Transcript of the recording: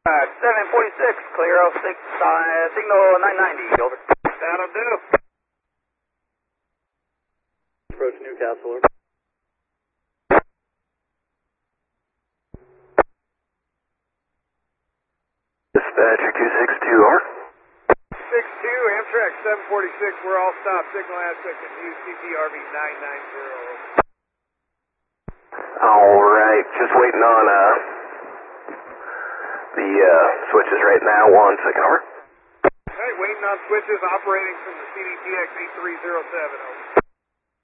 746, clear 06, signal 990, over. That'll do. Approach Newcastle. Dispatcher 262R. 62, Amtrak 746, we're all stopped. Signal aspect of UCPRV 990. Alright, just waiting on the switches right now. 1 second, over. Hey, waiting on switches operating from the CDTX 8307, over.